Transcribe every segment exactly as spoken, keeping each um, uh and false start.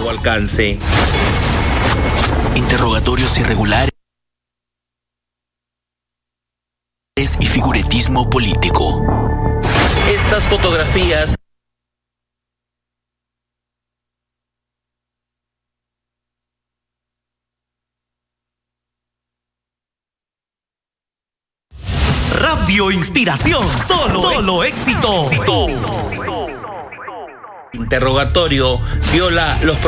su alcance. Interrogatorios irregulares y figuretismo político. Estas fotografías Radio Inspiración, solo, solo éxito. Interrogatorio viola los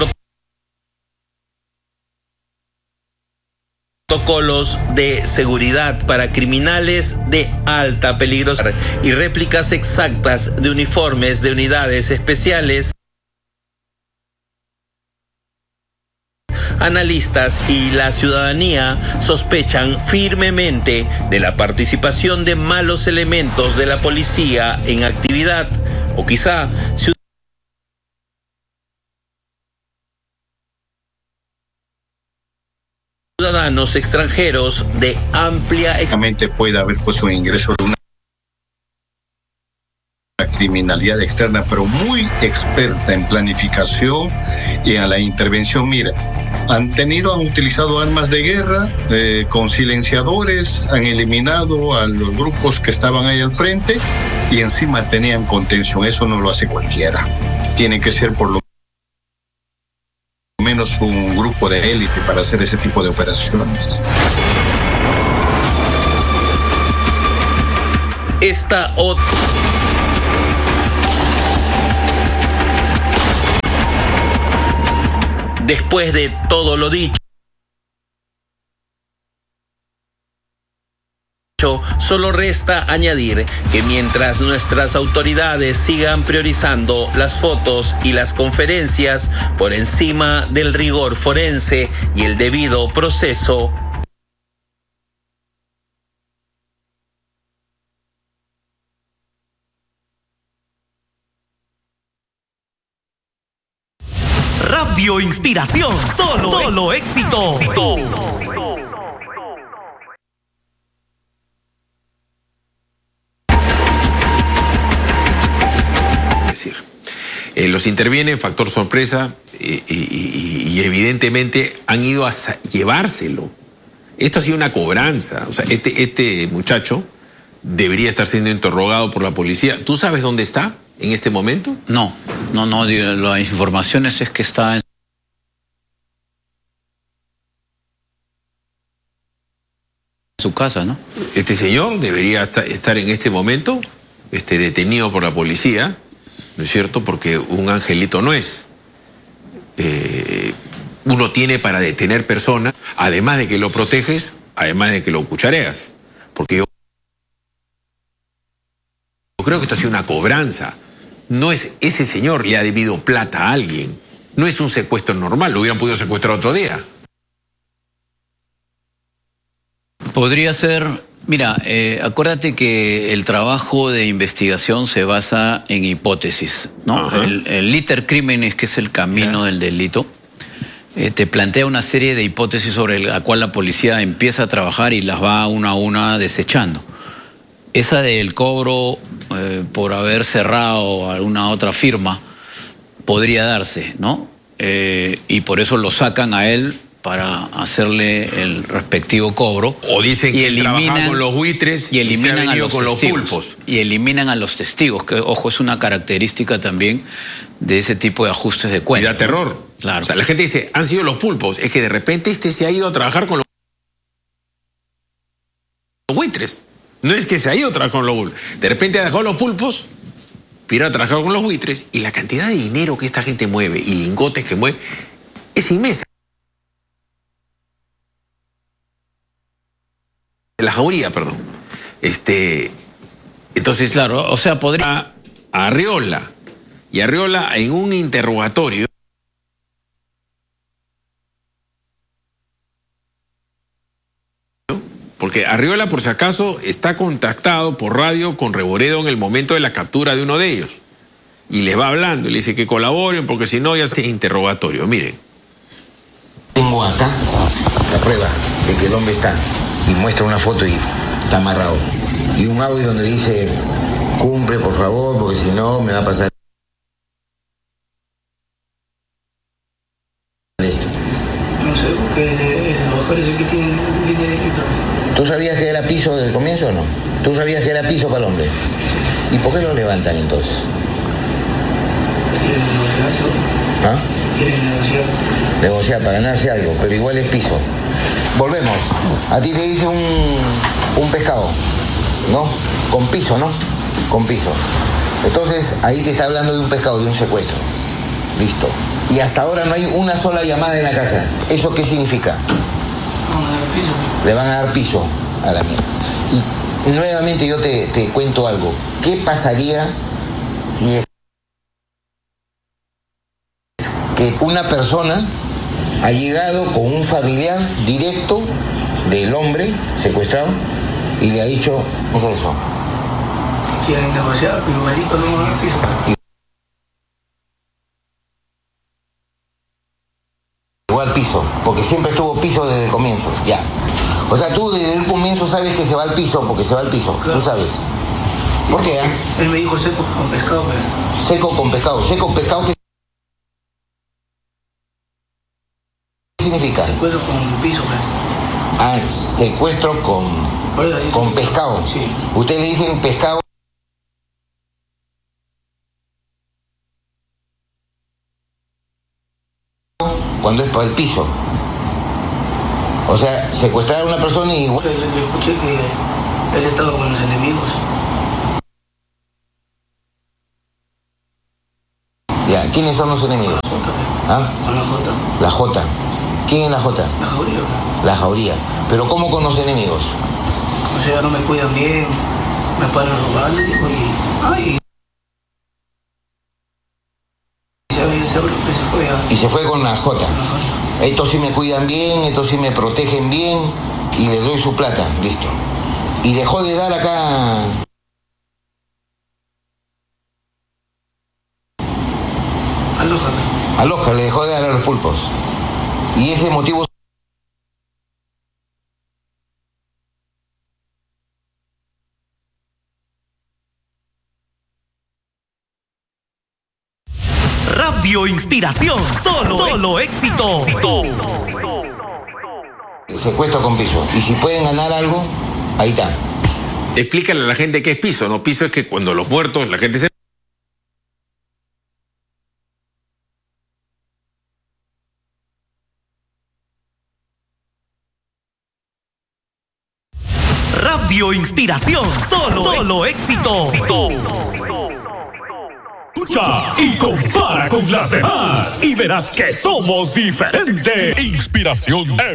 protocolos de seguridad para criminales de alta peligrosidad y réplicas exactas de uniformes de unidades especiales. Analistas y la ciudadanía sospechan firmemente de la participación de malos elementos de la policía en actividad, o quizá ciudadanos extranjeros de amplia experiencia. Puede haber pues un ingreso de una criminalidad externa, pero muy experta en planificación y en la intervención. Mira, han tenido, han utilizado armas de guerra eh, con silenciadores, han eliminado a los grupos que estaban ahí al frente y encima tenían contención. Eso no lo hace cualquiera. Tiene que ser por lo menos un grupo de élite para hacer ese tipo de operaciones. Esta otra Después de todo lo dicho, solo resta añadir que mientras nuestras autoridades sigan priorizando las fotos y las conferencias por encima del rigor forense y el debido proceso, Radio Inspiración, solo, solo éxito. Es decir, eh, los intervienen, factor sorpresa, eh, y, y, y evidentemente han ido a llevárselo. Esto ha sido una cobranza. O sea, este, este muchacho debería estar siendo interrogado por la policía. ¿Tú sabes dónde está en este momento? No, no, no. Las informaciones es que está en su casa, ¿no? Este señor debería estar en este momento este, detenido por la policía, ¿no es cierto? Porque un angelito no es. Eh, uno tiene para detener personas, además de que lo proteges, además de que lo cuchareas. Porque yo creo que esto ha sido una cobranza. No es, ese señor le ha debido plata a alguien. No es un secuestro normal, lo hubieran podido secuestrar otro día. Podría ser, mira, eh, acuérdate que el trabajo de investigación se basa en hipótesis, ¿no? El, el liter crímenes, que es el camino yeah. del delito, eh, te plantea una serie de hipótesis sobre la cual la policía empieza a trabajar y las va una a una desechando. Esa del cobro eh, por haber cerrado alguna otra firma podría darse, ¿no? Eh, y por eso lo sacan a él para hacerle el respectivo cobro. O dicen que trabaja con los buitres y eliminan y se ha venido a los con testigos, los pulpos. Y eliminan a los testigos, que, ojo, es una característica también de ese tipo de ajustes de cuentas. Y da terror. ¿No? Claro. O sea, la gente dice, han sido los pulpos. Es que de repente este se ha ido a trabajar con los buitres. No es que se ha ido a trabajar con los buitres. De repente ha dejado los pulpos, ir a trabajar con los buitres, y la cantidad de dinero que esta gente mueve y lingotes que mueve es inmensa. La jauría, perdón. Este, entonces, claro, o sea, podría... A Arriola. Y Arriola en un interrogatorio porque Arriola, por si acaso, está contactado por radio con Reboredo en el momento de la captura de uno de ellos. Y les va hablando, y le dice que colaboren, porque si no ya se interrogatorio. Miren. Tengo acá la prueba de que el hombre está, y muestra una foto y está amarrado. Y un audio donde dice, cumple por favor, porque si no me va a pasar porque el, el trabajador es el que tiene línea directa. ¿Tú sabías que era piso desde el comienzo o no? ¿Tú sabías que era piso para el hombre? ¿Y por qué lo levantan entonces? Quieren negociar. ¿Ah? Quieren negociar. Negociar para ganarse algo, pero igual es piso. Volvemos. A ti te dice un, un pescado, ¿no? Con piso, ¿no? Con piso. Entonces, ahí te está hablando de un pescado, de un secuestro. Listo. Y hasta ahora no hay una sola llamada en la casa. ¿Eso qué significa? Vamos a dar piso. Le van a dar piso a la mierda. Y nuevamente yo te, te cuento algo. ¿Qué pasaría si es que una persona ha llegado con un familiar directo del hombre secuestrado y le ha dicho eso? Quieren negociar, pero igualito no van a dar piso. Igual piso, porque siempre estuvo piso desde el comienzo, ya. O sea, tú desde el comienzo sabes que se va al piso, porque se va al piso, claro. Tú sabes. ¿Por qué? Eh? Él me dijo seco con pescado, pero... Seco con pescado, seco con pescado, ¿qué significa? Secuestro con piso, pero... Ah, secuestro con, con pescado. Sí. Ustedes le dicen pescado. Cuando es para el piso. O sea, secuestrar a una persona y... Yo, yo escuché que él estaba con los enemigos. Ya, ¿quiénes son los enemigos? Con la Jota. ¿Ah? Con la Jota. La Jota. ¿Quién es la Jota? La jauría. La jauría. ¿Pero cómo con los enemigos? O sea, no me cuidan bien, me paran robando y... Ay, se fue a... Y se fue con la Jota. Estos sí me cuidan bien, estos sí me protegen bien y les doy su plata, listo. Y dejó de dar acá... Al Oscar. Al Oscar le dejó de dar a los pulpos. Y ese motivo... Radio Inspiración, solo, solo éxitos. Secuestro con piso. Y si pueden ganar algo, ahí está. Explícale a la gente qué es piso, ¿no? Piso es que cuando los muertos, la gente se... Radio Inspiración, solo, solo éxitos. Escucha y compara con las demás y verás que somos diferentes. Inspiración